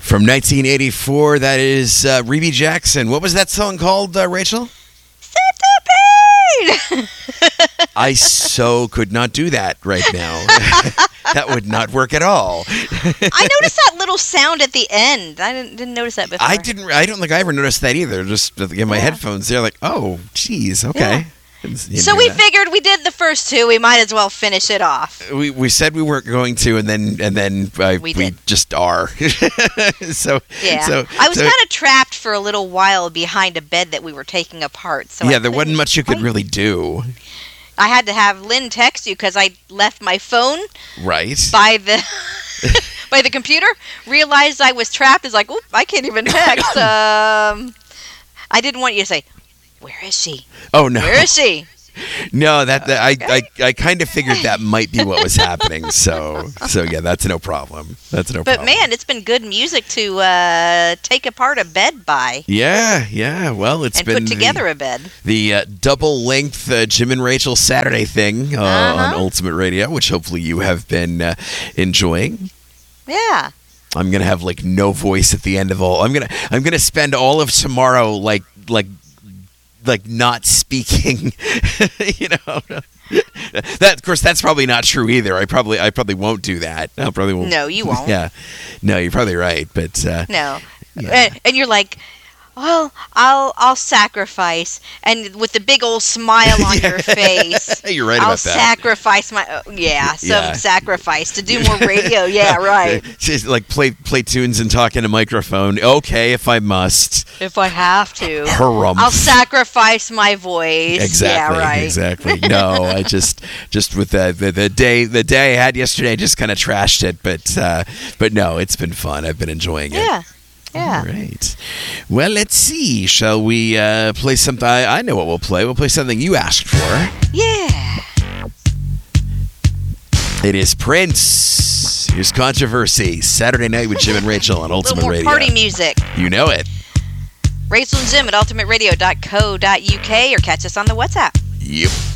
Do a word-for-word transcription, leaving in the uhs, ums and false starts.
From nineteen eighty-four, that is uh, Rebe Jackson. What was that song called, uh, Rachel? Centipede! I so could not do that right now. That would not work at all. I noticed that little sound at the end. I didn't, didn't notice that before. I didn't. I don't think I ever noticed that either. Just in my Yeah. headphones, they're like, "Oh, geez, okay." Yeah. You So knew we that. figured we did the first two. We might as well finish it off. we we said we weren't going to, and then and then uh, We we, did. just are. so Yeah. So I was so- kind of trapped for a little while behind a bed that we were taking apart. So I yeah, there wasn't couldn't much you could quite- really do, I had to have Lynn text you because I left my phone right? by the by the computer. Realized I was trapped. It's like, oop, I can't even text. um, I didn't want you to say, "Where is she? Oh no, Where is she?" no, that, that I I, I kind of figured that might be what was happening. So so yeah, that's no problem. That's no But problem. man, it's been good music to uh, take apart a bed by Yeah, yeah. Well, it's and been put together a bed. the, the uh, double length uh, Jim and Rachel Saturday thing uh, Uh-huh. on Ultimate Radio, which hopefully you have been uh, enjoying. Yeah. I'm gonna have like no voice at the end of all. I'm gonna I'm gonna spend all of tomorrow like like like not speaking. You know. That of course that's probably not true either. I probably I probably won't do that. I probably won't. No, you won't. Yeah. No, you're probably right. But uh, No. Yeah. And, and you're like, well, I'll I'll sacrifice, and with the big old smile on your face, you're right I'll about that. sacrifice my oh, yeah some Yeah. sacrifice to do more radio. Yeah, right. Just like play play tunes and talk in a microphone. Okay, if I must. If I have to, Harumph. I'll sacrifice my voice. Exactly. Yeah, right. Exactly. No, I just just with the, the the day the day I had yesterday, I just kind of trashed it. But uh, but no, it's been fun. I've been enjoying it. Yeah. Yeah. All right. Well, let's see. Shall we uh, play something? I, I know what we'll play. We'll play something you asked for. Yeah. It is Prince. Here's Controversy. Saturday night with Jim and Rachel on A little Ultimate more Radio. party music. You know it. Rachel and Jim at ultimate radio dot co dot uk or catch us on the WhatsApp. Yep.